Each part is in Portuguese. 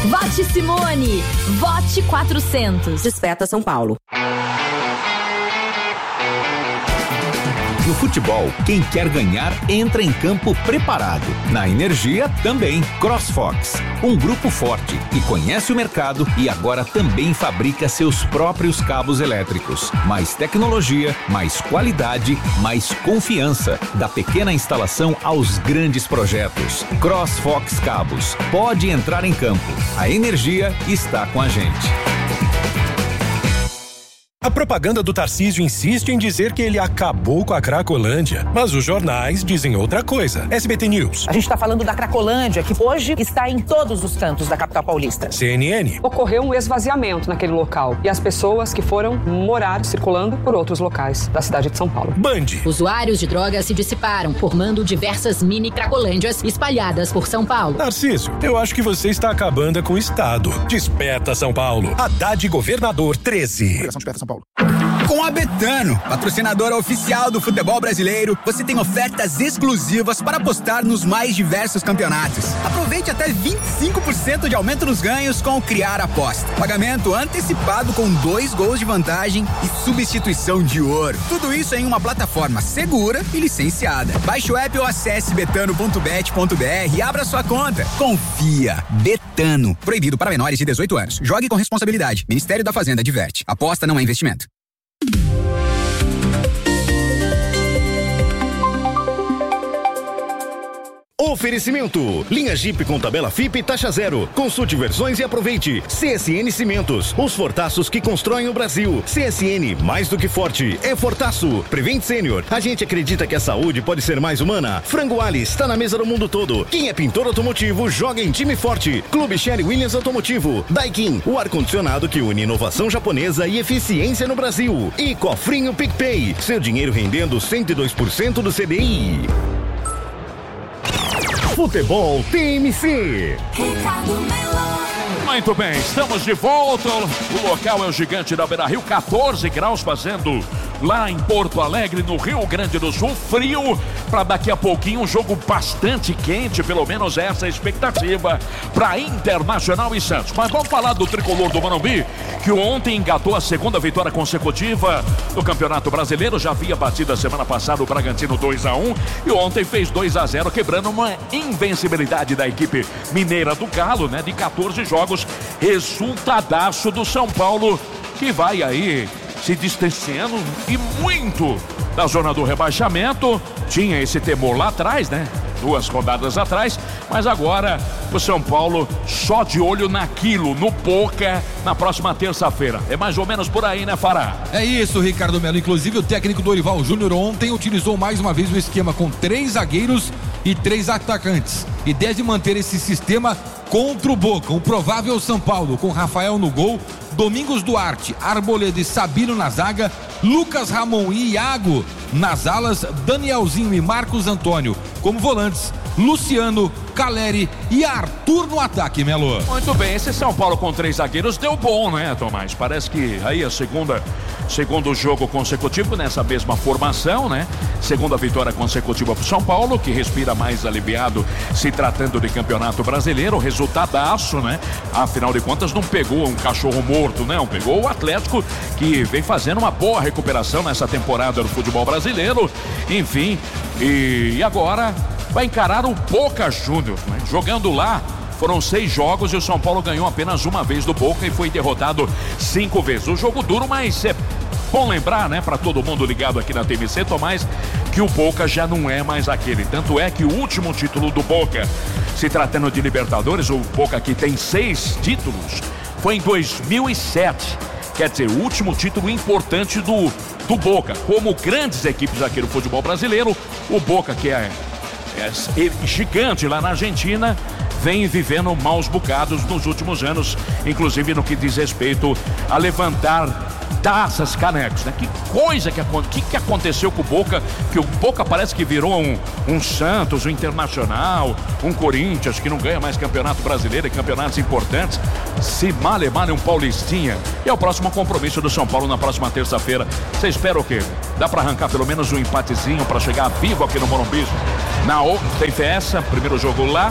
Vote Simone. Vote 400. Desperta São Paulo. No futebol, quem quer ganhar entra em campo preparado. Na energia, também. CrossFox, um grupo forte que conhece o mercado e agora também fabrica seus próprios cabos elétricos. Mais tecnologia, mais qualidade, mais confiança. Da pequena instalação aos grandes projetos. CrossFox Cabos. Pode entrar em campo. A energia está com a gente. A propaganda do Tarcísio insiste em dizer que ele acabou com a Cracolândia, mas os jornais dizem outra coisa. SBT News. A gente está falando da Cracolândia, que hoje está em todos os cantos da capital paulista. CNN. Ocorreu um esvaziamento naquele local e as pessoas que foram morar circulando por outros locais da cidade de São Paulo. Band. Usuários de drogas se dissiparam, formando diversas mini Cracolândias espalhadas por São Paulo. Tarcísio, eu acho que você está acabando com o Estado. Desperta São Paulo. Haddad Governador 13. Desperta São Paulo. Com a Betano, patrocinadora oficial do futebol brasileiro, você tem ofertas exclusivas para apostar nos mais diversos campeonatos. Aproveite até 25% de aumento nos ganhos com o Criar Aposta. Pagamento antecipado com 2 gols de vantagem e substituição de ouro. Tudo isso em uma plataforma segura e licenciada. Baixe o app ou acesse betano.bet.br e abra sua conta. Confia. Betano. Proibido para menores de 18 anos. Jogue com responsabilidade. Ministério da Fazenda adverte. Aposta não é investimento. Oferecimento: linha Jeep com tabela FIP taxa zero. Consulte versões e aproveite. CSN Cimentos, os fortaços que constroem o Brasil. CSN, mais do que forte, é fortaço. Prevent Sênior, a gente acredita que a saúde pode ser mais humana. Frango Alice, está na mesa do mundo todo. Quem é pintor automotivo, joga em time forte. Clube Sherry Williams Automotivo. Daikin, o ar-condicionado que une inovação japonesa e eficiência no Brasil. E Cofrinho PicPay, seu dinheiro rendendo 102% do CDI. Futebol TMC. Muito bem, estamos de volta. O local é o Gigante da Beira-Rio, 14 graus fazendo lá em Porto Alegre, no Rio Grande do Sul. Frio para daqui a pouquinho, um jogo bastante quente, pelo menos essa é a expectativa para Internacional e Santos. Mas vamos falar do tricolor do Morumbi, que ontem engatou a segunda vitória consecutiva do Campeonato Brasileiro. Já havia batido a semana passada o Bragantino 2-1 e ontem fez 2-0, quebrando uma invencibilidade da equipe mineira do Galo, né, de 14 jogos. Resultadaço do São Paulo, que vai aí se distanciando e muito da zona do rebaixamento. Tinha esse temor lá atrás, né? 2 rodadas atrás, mas agora o São Paulo só de olho naquilo, no Boca, na próxima terça-feira. É mais ou menos por aí, né, Fará? É isso, Ricardo Melo. Inclusive o técnico Dorival Júnior ontem utilizou mais uma vez o esquema com 3 zagueiros e 3 atacantes. Ideia de manter esse sistema contra o Boca. O provável São Paulo com Rafael no gol, Domingos Duarte, Arboleda e Sabino na zaga, Lucas Ramon e Iago nas alas, Danielzinho e Marcos Antônio como volantes, Luciano, Caleri e Arthur no ataque, Melo. Muito bem, esse São Paulo com 3 zagueiros deu bom, né, Tomás? Parece que aí a segundo jogo consecutivo nessa mesma formação, né? Segunda vitória consecutiva para o São Paulo, que respira mais aliviado se tratando de Campeonato Brasileiro. Resultadaço, né? Afinal de contas, não pegou um cachorro morto, não. Pegou o Atlético, que vem fazendo uma boa recuperação nessa temporada do futebol brasileiro. Enfim, e agora vai encarar o Boca Juniors, né? Jogando lá. Foram 6 jogos e o São Paulo ganhou apenas uma vez do Boca e foi derrotado 5 vezes. O jogo duro, mas é bom lembrar, né, para todo mundo ligado aqui na TMC, Tomás, que o Boca já não é mais aquele. Tanto é que o último título do Boca, se tratando de Libertadores, o Boca que tem 6 títulos, foi em 2007. Quer dizer, o último título importante do Boca. Como grandes equipes aqui do futebol brasileiro, o Boca, que é gigante lá na Argentina, vem vivendo maus bocados nos últimos anos, inclusive no que diz respeito a levantar taças, canecos, né? Que coisa que aconteceu com o Boca, que o Boca parece que virou um Santos, um Internacional, um Corinthians, que não ganha mais campeonato brasileiro e campeonatos importantes. Se male um Paulistinha. E é o próximo compromisso do São Paulo na próxima terça-feira. Você espera o quê? Dá pra arrancar pelo menos um empatezinho pra chegar vivo aqui no Morumbi? Tem festa, primeiro jogo lá,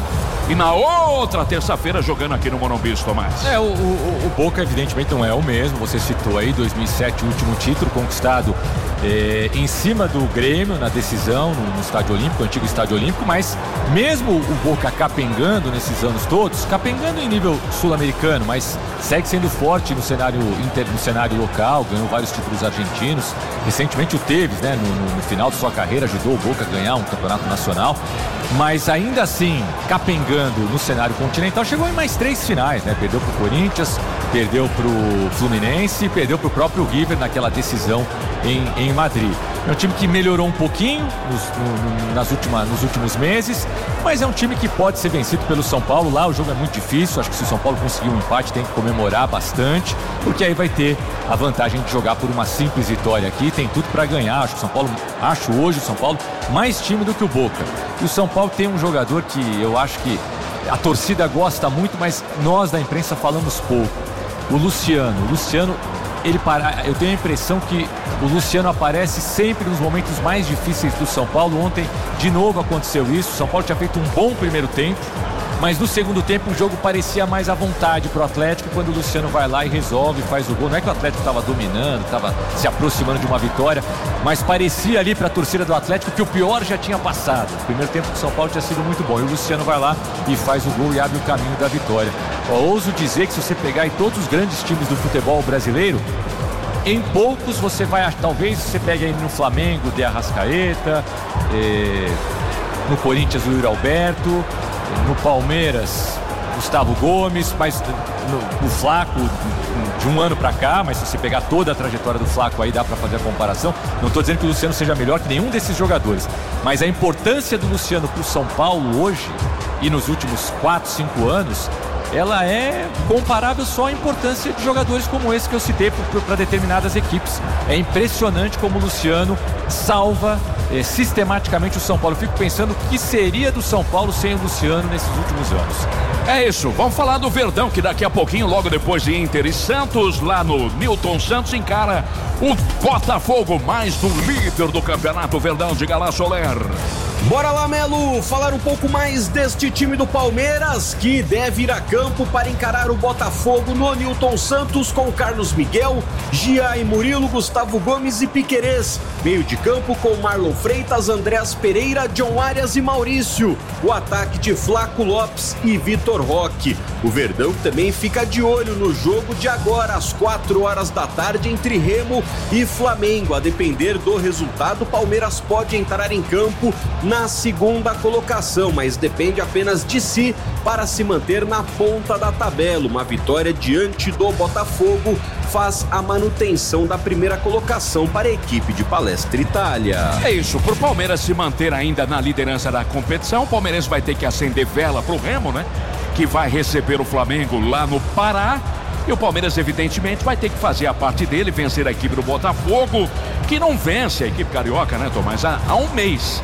E na outra terça-feira jogando aqui no Morumbi, Tomás. O Boca evidentemente não é o mesmo. Você citou aí 2007, o último título conquistado em cima do Grêmio na decisão no Estádio Olímpico, antigo Estádio Olímpico, mas mesmo o Boca capengando nesses anos todos, capengando em nível sul-americano, mas segue sendo forte no cenário local, ganhou vários títulos argentinos. Recentemente o Tevez, né, no final de sua carreira, ajudou o Boca a ganhar um campeonato nacional, mas ainda assim, capengando no cenário continental, chegou em mais 3 finais, né? Perdeu pro Corinthians, perdeu pro Fluminense, perdeu pro próprio River naquela decisão em Madrid. É um time que melhorou um pouquinho nos últimos meses, mas é um time que pode ser vencido pelo São Paulo. Lá o jogo é muito difícil, acho que se o São Paulo conseguir um empate tem que comemorar bastante, porque aí vai ter a vantagem de jogar por uma simples vitória aqui, tem tudo para ganhar. Acho hoje o São Paulo mais time do que o Boca. E o São Paulo tem um jogador que eu acho que a torcida gosta muito, mas nós da imprensa falamos pouco. O Luciano, eu tenho a impressão que o Luciano aparece sempre nos momentos mais difíceis do São Paulo. Ontem, de novo, aconteceu isso. O São Paulo tinha feito um bom primeiro tempo, mas no segundo tempo o jogo parecia mais à vontade pro Atlético quando o Luciano vai lá e resolve, faz o gol. Não é que o Atlético estava dominando, estava se aproximando de uma vitória, mas parecia ali para a torcida do Atlético que o pior já tinha passado. O primeiro tempo do São Paulo tinha sido muito bom e o Luciano vai lá e faz o gol e abre o caminho da vitória. Eu ouso dizer que se você pegar aí todos os grandes times do futebol brasileiro, em poucos você vai, talvez você pegue aí no Flamengo de Arrascaeta, no Corinthians o Yuri Alberto, no Palmeiras Gustavo Gomes, mas no Flaco de um ano pra cá, mas se você pegar toda a trajetória do Flaco aí dá pra fazer a comparação. Não tô dizendo que o Luciano seja melhor que nenhum desses jogadores, mas a importância do Luciano pro São Paulo hoje e nos últimos 4, 5 anos, ela é comparável só à importância de jogadores como esse que eu citei para determinadas equipes. É impressionante como o Luciano salva sistematicamente o São Paulo. Eu fico pensando o que seria do São Paulo sem o Luciano nesses últimos anos. É isso, vamos falar do Verdão, que daqui a pouquinho, logo depois de Inter e Santos, lá no Newton Santos, encara o Botafogo, mais do líder do campeonato. Verdão, diga lá, Soler. Bora lá, Melo, falar um pouco mais deste time do Palmeiras, que deve ir a campo para encarar o Botafogo no Newton Santos com Carlos Miguel, Gia e Murilo, Gustavo Gomes e Piquerez. Meio de campo com Marlon Freitas, Andrés Pereira, John Arias e Maurício. O ataque de Flaco Lopes e Vitor Roque. O Verdão também fica de olho no jogo de agora, às 4 horas da tarde, entre Remo e Flamengo. A depender do resultado, o Palmeiras pode entrar em campo na segunda colocação, mas depende apenas de si para se manter na ponta da tabela. Uma vitória diante do Botafogo faz a manutenção da primeira colocação para a equipe de Palestra Itália. É isso, pro Palmeiras se manter ainda na liderança da competição, o Palmeiras vai ter que acender vela pro Remo, né? Que vai receber o Flamengo lá no Pará. E o Palmeiras, evidentemente, vai ter que fazer a parte dele, vencer a equipe do Botafogo, que não vence a equipe carioca, né, Tomás? Há um mês.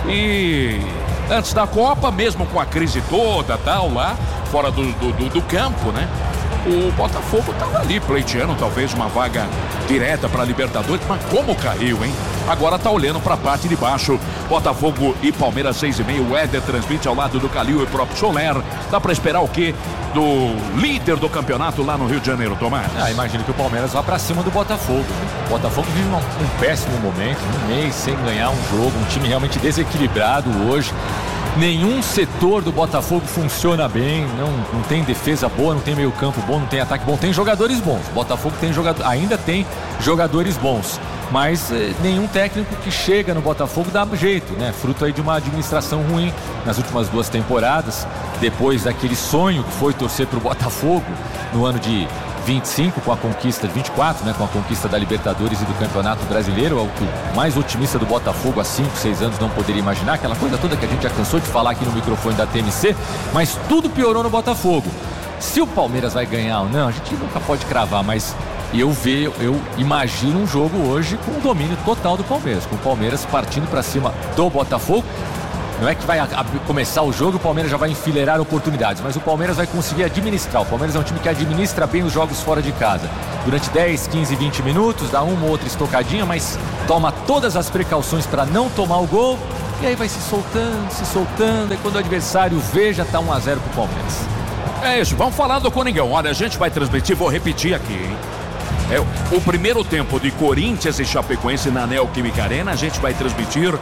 E antes da Copa, mesmo com a crise toda, tal, lá, fora do campo, né? O Botafogo estava ali pleiteando talvez uma vaga direta para a Libertadores, mas como caiu, hein? Agora tá olhando para a parte de baixo. Botafogo e Palmeiras 6:30. O Éder transmite ao lado do Calil e próprio Soler. Dá para esperar o quê do líder do campeonato lá no Rio de Janeiro, Tomás? Imagino que o Palmeiras vá para cima do Botafogo. O Botafogo vive um péssimo momento, um mês sem ganhar um jogo, um time realmente desequilibrado hoje. Nenhum setor do Botafogo funciona bem, não tem defesa boa, não tem meio campo bom, não tem ataque bom, tem jogadores bons. O Botafogo ainda tem jogadores bons, mas nenhum técnico que chega no Botafogo dá jeito, né? Fruto aí de uma administração ruim nas últimas 2 temporadas, depois daquele sonho que foi torcer para o Botafogo no ano de 25 com a conquista, 24, né, com a conquista da Libertadores e do Campeonato Brasileiro. É o que o mais otimista do Botafogo há 5, 6 anos não poderia imaginar, aquela coisa toda que a gente já cansou de falar aqui no microfone da TMC, mas tudo piorou no Botafogo. Se o Palmeiras vai ganhar ou não, a gente nunca pode cravar, mas eu imagino um jogo hoje com o domínio total do Palmeiras, com o Palmeiras partindo para cima do Botafogo. Não é que vai começar o jogo e o Palmeiras já vai enfileirar oportunidades, mas o Palmeiras vai conseguir administrar. O Palmeiras é um time que administra bem os jogos fora de casa. Durante 10, 15, 20 minutos, dá uma ou outra estocadinha, mas toma todas as precauções para não tomar o gol E aí vai se soltando, e quando o adversário vê, já tá 1-0 pro Palmeiras. É isso, vamos falar do Coringão. Olha, a gente vai transmitir, vou repetir aqui, hein? O primeiro tempo de Corinthians e Chapecoense na Neoquímica Arena, a gente vai transmitir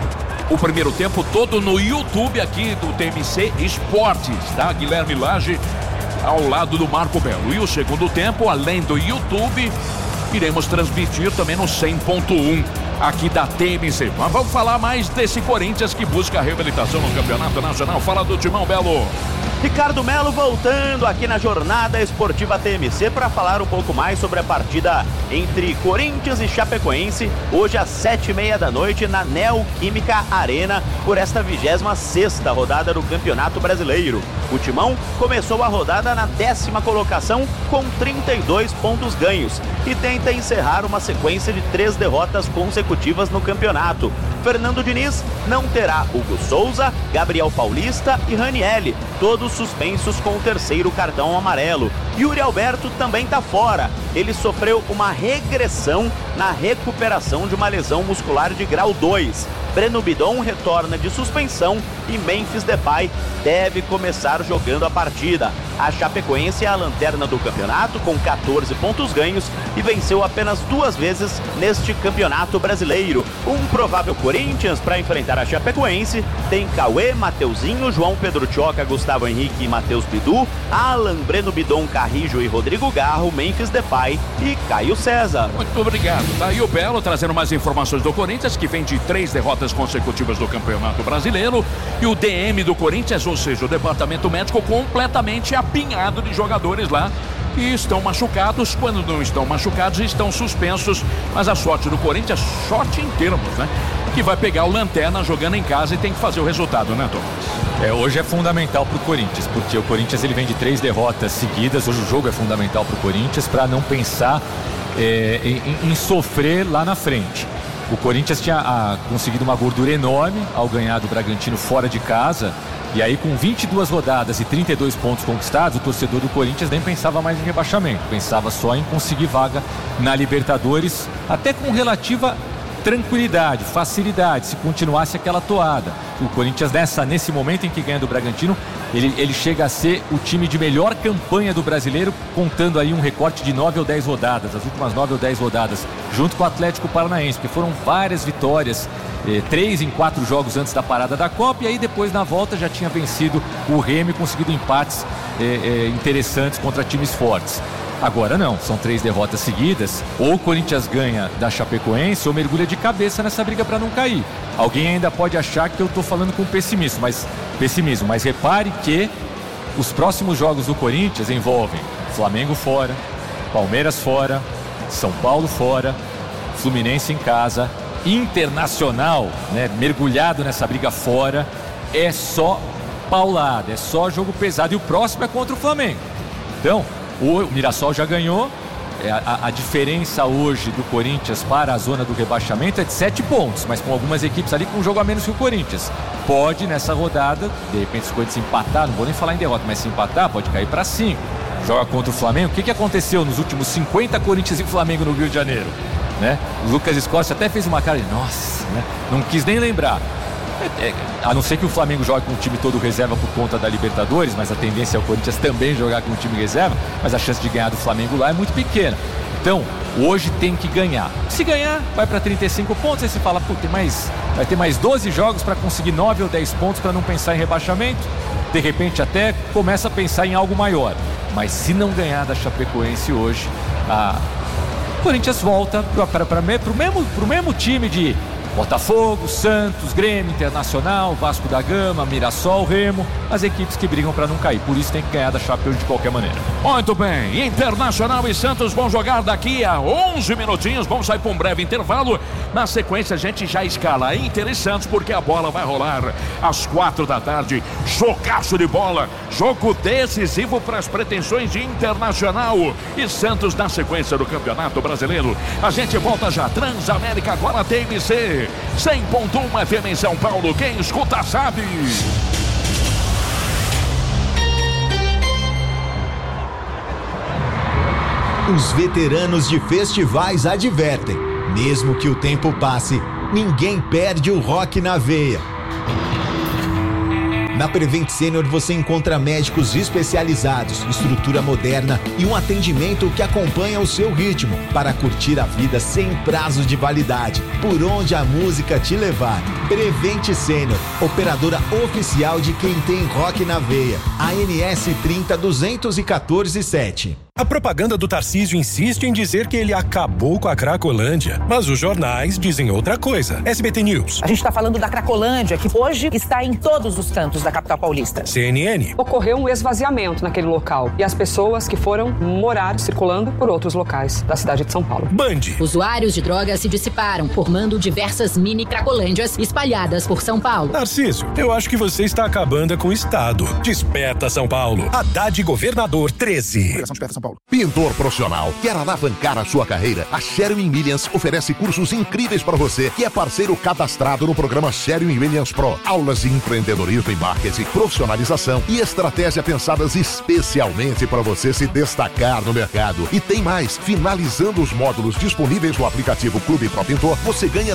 o primeiro tempo todo no YouTube aqui do TMC Esportes, tá? Guilherme Lage ao lado do Marco Belo. E o segundo tempo, além do YouTube, iremos transmitir também no 100.1 aqui da TMC. Mas vamos falar mais desse Corinthians que busca a reabilitação no Campeonato Nacional. Fala do Timão, Belo. Ricardo Melo voltando aqui na Jornada Esportiva TMC para falar um pouco mais sobre a partida entre Corinthians e Chapecoense, hoje às 7h30 da noite na Neoquímica Arena, por esta 26ª rodada do Campeonato Brasileiro. O Timão começou a rodada na 10ª colocação com 32 pontos ganhos e tenta encerrar uma sequência de 3 derrotas consecutivas no campeonato. Fernando Diniz não terá Hugo Souza, Gabriel Paulista e Ranielli, todos suspensos com o 3º cartão amarelo. Yuri Alberto também está fora. Ele sofreu uma regressão na recuperação de uma lesão muscular de grau 2. Breno Bidon retorna de suspensão e Memphis Depay deve começar jogando a partida. A Chapecoense é a lanterna do campeonato com 14 pontos ganhos e venceu apenas 2 vezes neste campeonato brasileiro. Um provável Corinthians para enfrentar a Chapecoense tem Cauê, Mateuzinho, João Pedro Tchoca, Gustavo Henrique e Matheus Bidu, Alan, Breno Bidon, Carrijo e Rodrigo Garro, Memphis Depay e Caio César. Muito obrigado. Daí o Belo trazendo mais informações do Corinthians, que vem de 3 derrotas consecutivas do Campeonato Brasileiro, e o DM do Corinthians, ou seja, o departamento médico, completamente apinhado de jogadores lá que estão machucados. Quando não estão machucados, estão suspensos. Mas a sorte do Corinthians, sorte em termos, né? Que vai pegar o Lanterna jogando em casa e tem que fazer o resultado, né, Thomas? Hoje é fundamental pro Corinthians, porque o Corinthians ele vem de 3 derrotas seguidas. Hoje o jogo é fundamental pro Corinthians para não pensar em sofrer lá na frente. O Corinthians tinha conseguido uma gordura enorme ao ganhar do Bragantino fora de casa. E aí, com 22 rodadas e 32 pontos conquistados, o torcedor do Corinthians nem pensava mais em rebaixamento. Pensava só em conseguir vaga na Libertadores, até com relativa tranquilidade, facilidade, se continuasse aquela toada. O Corinthians, nesse momento em que ganha do Bragantino, ele chega a ser o time de melhor campanha do brasileiro, contando aí um recorte de 9 ou 10 rodadas, as últimas 9 ou 10 rodadas, junto com o Atlético Paranaense, porque foram várias vitórias, 3 em 4 jogos antes da parada da Copa, e aí depois na volta já tinha vencido o Remo e conseguido empates interessantes contra times fortes. Agora não, são 3 derrotas seguidas. Ou o Corinthians ganha da Chapecoense ou mergulha de cabeça nessa briga para não cair. Alguém ainda pode achar que eu estou falando com pessimismo, mas repare que os próximos jogos do Corinthians envolvem Flamengo fora, Palmeiras fora, São Paulo fora, Fluminense em casa, Internacional, né, mergulhado nessa briga fora. É só paulada, é só jogo pesado, e o próximo é contra o Flamengo. Então, o Mirassol já ganhou. A diferença hoje do Corinthians para a zona do rebaixamento é de 7 pontos, mas com algumas equipes ali com um jogo a menos que o Corinthians. Pode, nessa rodada, de repente, se o Corinthians empatar, não vou nem falar em derrota, mas se empatar, pode cair para 5. Joga contra o Flamengo. O que aconteceu nos últimos 50 Corinthians e Flamengo no Rio de Janeiro? Né? O Lucas Escócia até fez uma cara de nossa, né? Não quis nem lembrar. A não ser que o Flamengo jogue com o time todo reserva por conta da Libertadores, mas a tendência é o Corinthians também jogar com o time reserva, mas a chance de ganhar do Flamengo lá é muito pequena. Então, hoje tem que ganhar. Se ganhar, vai para 35 pontos, aí você fala, pô, vai ter mais 12 jogos para conseguir 9 ou 10 pontos para não pensar em rebaixamento. De repente até começa a pensar em algo maior. Mas se não ganhar da Chapecoense hoje, o Corinthians volta pro mesmo time de Botafogo, Santos, Grêmio, Internacional, Vasco da Gama, Mirassol, Remo, as equipes que brigam para não cair. Por isso tem que ganhar da Chape hoje de qualquer maneira. Muito bem, Internacional e Santos vão jogar daqui a 11 minutinhos. Vamos sair para um breve intervalo. Na sequência a gente já escala Inter e Santos, porque a bola vai rolar às 4 da tarde. Jogaço de bola, jogo decisivo para as pretensões de Internacional e Santos na sequência do Campeonato Brasileiro. A gente volta já. Transamérica agora TMC 100.1 FM em São Paulo. Quem escuta sabe. Os veteranos de festivais advertem: mesmo que o tempo passe, ninguém perde o rock na veia. Na Prevent Senior você encontra médicos especializados, estrutura moderna e um atendimento que acompanha o seu ritmo para curtir a vida sem prazo de validade, por onde a música te levar. Prevent Senior, operadora oficial de quem tem rock na veia. ANS 302147. A propaganda do Tarcísio insiste em dizer que ele acabou com a Cracolândia, mas os jornais dizem outra coisa. SBT News. A gente está falando da Cracolândia, que hoje está em todos os cantos da capital paulista. CNN. Ocorreu um esvaziamento naquele local e as pessoas que foram morar circulando por outros locais da cidade de São Paulo. Band. Usuários de drogas se dissiparam, formando diversas mini Cracolândias espalhadas por São Paulo. Tarcísio, eu acho que você está acabando com o Estado. Desperta São Paulo. Haddad Governador 13. Pintor profissional, quer alavancar a sua carreira? A Sherwin-Williams oferece cursos incríveis para você, que é parceiro cadastrado no programa Sherwin-Williams Pro. Aulas de empreendedorismo e marketing, profissionalização e estratégia pensadas especialmente para você se destacar no mercado. E tem mais, finalizando os módulos disponíveis no aplicativo Clube Pro Pintor, você ganha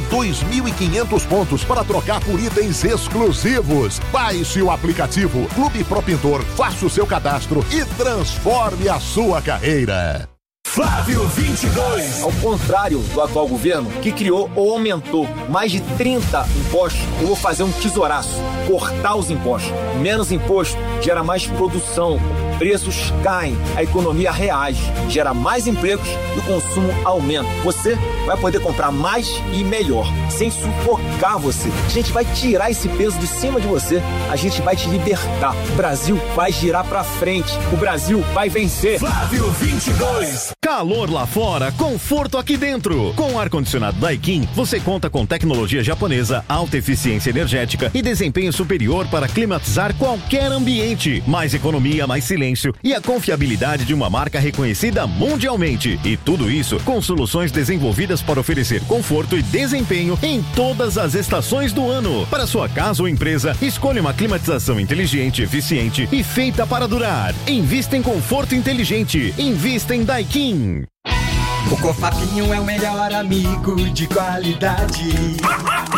2.500 pontos para trocar por itens exclusivos. Baixe o aplicativo Clube Pro Pintor, faça o seu cadastro e transforme a sua carreira. Flávio 22. Ao contrário do atual governo, que criou ou aumentou mais de 30 impostos, eu vou fazer um tesouraço, cortar os impostos. Menos imposto gera mais produção, preços caem, a economia reage, gera mais empregos e o consumo aumenta. Você vai poder comprar mais e melhor, sem sufocar você. A gente vai tirar esse peso de cima de você, a gente vai te libertar. O Brasil vai girar pra frente, o Brasil vai vencer. Flávio 22. Calor lá fora, conforto aqui dentro. Com o ar-condicionado Daikin, você conta com tecnologia japonesa, alta eficiência energética e desempenho superior para climatizar qualquer ambiente. Mais economia, mais silêncio e a confiabilidade de uma marca reconhecida mundialmente. E tudo isso com soluções desenvolvidas para oferecer conforto e desempenho em todas as estações do ano. Para sua casa ou empresa, escolha uma climatização inteligente, eficiente e feita para durar. Invista em conforto inteligente. Invista em Daikin. O Cofapinho é o melhor amigo de qualidade.